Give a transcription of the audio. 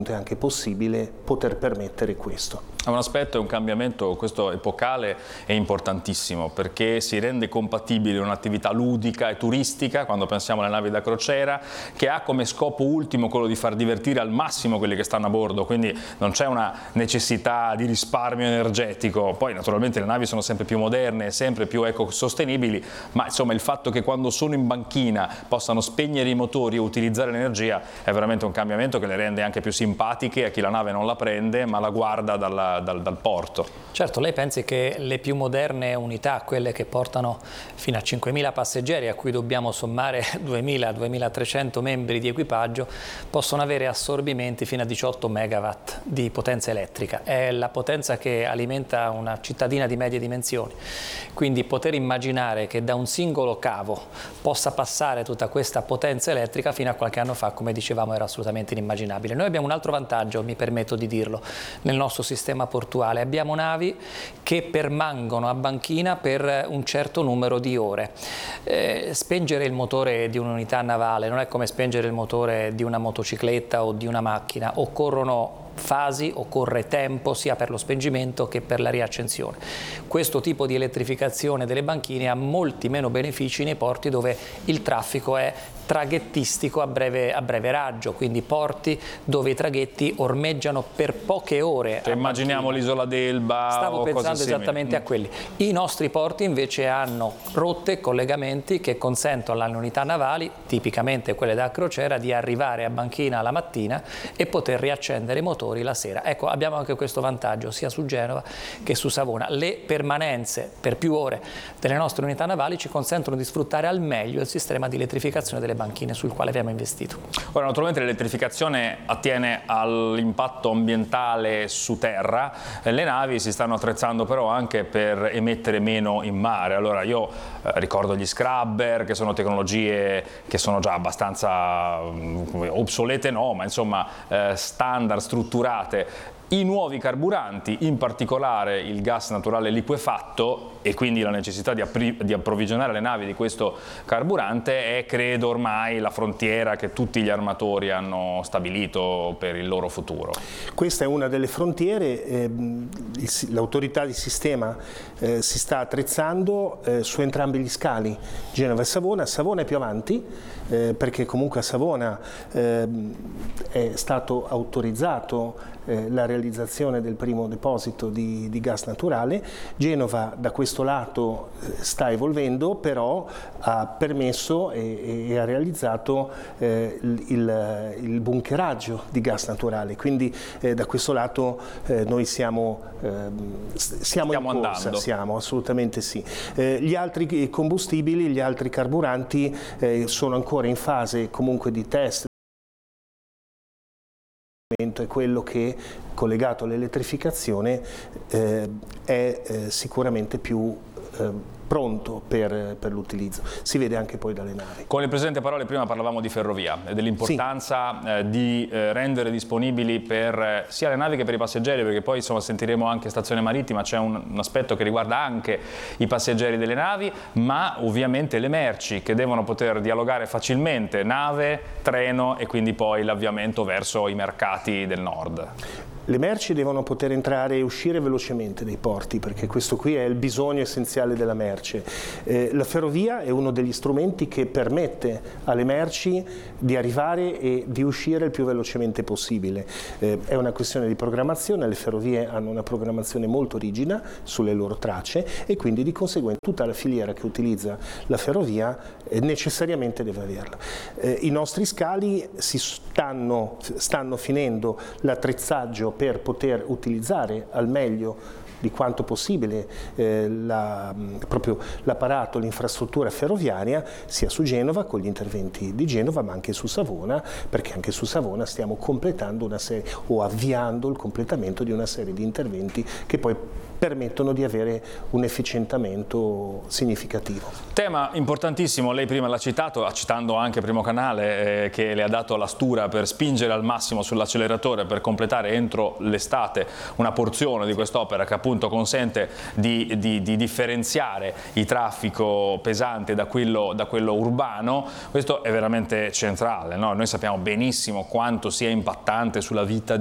è anche possibile poter permettere questo. È un aspetto, è un cambiamento, questo epocale è importantissimo perché si rende compatibile un'attività ludica e turistica, quando pensiamo alle navi da crociera, che ha come scopo ultimo quello di far divertire al massimo quelli che stanno a bordo, quindi non c'è una necessità di risparmio energetico. Poi naturalmente le navi sono sempre più moderne, sempre più ecosostenibili, ma insomma il fatto che quando sono in banchina possano spegnere i motori e utilizzare l'energia è veramente un cambiamento che le rende anche più simpatiche a chi la nave non la prende ma la guarda dal porto. Certo, lei pensi che le più moderne unità, quelle che portano fino a 5.000 passeggeri, a cui dobbiamo sommare 2.000-2.300 membri di equipaggio, possono avere assorbimenti fino a 18 megawatt di potenza elettrica. È la potenza che alimenta una cittadina di medie dimensioni. Quindi poter immaginare che da un singolo cavo possa passare tutta questa potenza elettrica fino a qualche anno fa, come dicevamo, era assolutamente inimmaginabile. Noi abbiamo un altro vantaggio, mi permetto di dirlo, nel nostro sistema portuale. Abbiamo navi che permangono a banchina per un certo numero di ore. Spengere il motore di un'unità navale non è come spengere il motore di una motocicletta o di una macchina, occorrono fasi, occorre tempo sia per lo spengimento che per la riaccensione. Questo tipo di elettrificazione delle banchine ha molti meno benefici nei porti dove il traffico è traghettistico a breve raggio, quindi porti dove i traghetti ormeggiano per poche ore. Cioè, immaginiamo l'isola d'Elba. Stavo pensando esattamente a quelli. I nostri porti invece hanno rotte e collegamenti che consentono alle unità navali, tipicamente quelle da crociera, di arrivare a banchina la mattina e poter riaccendere i motori la sera. Ecco, abbiamo anche questo vantaggio sia su Genova che su Savona. Le permanenze per più ore delle nostre unità navali ci consentono di sfruttare al meglio il sistema di elettrificazione delle banchine sul quale abbiamo investito. Ora, naturalmente l'elettrificazione attiene all'impatto ambientale su terra, le navi si stanno attrezzando però anche per emettere meno in mare. Allora io ricordo gli scrubber, che sono tecnologie che sono già abbastanza obsolete, no, ma insomma standard, strutturate. I nuovi carburanti, in particolare il gas naturale liquefatto e quindi la necessità di approvvigionare le navi di questo carburante è, credo, ormai la frontiera che tutti gli armatori hanno stabilito per il loro futuro. Questa è una delle frontiere, l'autorità di sistema si sta attrezzando su entrambi gli scali, Genova e Savona. Savona è più avanti perché comunque a Savona è stato autorizzato la realizzazione del primo deposito di gas naturale. Genova da questo lato sta evolvendo, però ha permesso e ha realizzato il bunkeraggio di gas naturale, quindi da questo lato noi siamo in corsa, siamo assolutamente sì. Gli altri combustibili, gli altri carburanti sono ancora in fase comunque di test. È quello che, collegato all'elettrificazione, è sicuramente più pronto per l'utilizzo. Si vede anche poi dalle navi. Con le presenti parole prima parlavamo di ferrovia e dell'importanza di rendere disponibili per sia le navi che per i passeggeri, perché poi insomma sentiremo anche stazione marittima, c'è un aspetto che riguarda anche i passeggeri delle navi, ma ovviamente le merci che devono poter dialogare facilmente, nave, treno e quindi poi l'avviamento verso i mercati del nord. Le merci devono poter entrare e uscire velocemente dai porti, perché questo qui è il bisogno essenziale della merce. La ferrovia è uno degli strumenti che permette alle merci di arrivare e di uscire il più velocemente possibile. È una questione di programmazione, le ferrovie hanno una programmazione molto rigida sulle loro tracce e quindi di conseguenza tutta la filiera che utilizza la ferrovia necessariamente deve averla. I nostri scali stanno finendo l'attrezzaggio per poter utilizzare al meglio di quanto possibile proprio l'apparato, l'infrastruttura ferroviaria, sia su Genova con gli interventi di Genova, ma anche su Savona, perché anche su Savona stiamo completando avviando il completamento di una serie di interventi che poi permettono di avere un efficientamento significativo. Tema importantissimo, lei prima l'ha citato, citando anche Primo Canale che le ha dato la stura per spingere al massimo sull'acceleratore per completare entro l'estate una porzione di quest'opera che appunto consente di differenziare il traffico pesante da quello urbano. Questo è veramente centrale, no? Noi sappiamo benissimo quanto sia impattante sulla vita